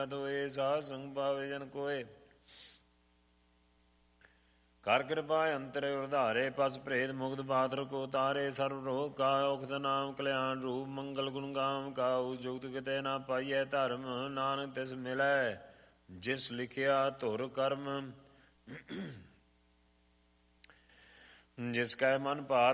ਦੋਏ ਸਾਧ ਸੰਗ ਪਾਵੇ ਜਨ ਕੋਏ। ਕਰ ਕਿਰਪਾ ਅੰਤਰ ਉਧਾਰੇ ਪਸ ਭੇਦ ਮੁਕਤ ਪਾਤਰ ਕੋ ਤਾਰੇ। ਸਰਵ ਰੋਗ ਕਾ ਔਖਦ ਨਾਮ ਕਲਿਆਣ ਰੂਪ ਮੰਗਲ ਗੁਣ ਗਾਮ ਕਾਉ। ਜੁਗਤ ਕਿਤੇ ਨਾ ਪਾਈਐ ਧਰਮ ਨਾਨਕ ਤਿਸ ਮਿਲੈ ਜਿਸ ਲਿਖਿਆ ਧੁਰ ਕਰਮ। ਜਿਸ ਕੈ ਮਨ ਭਾਰ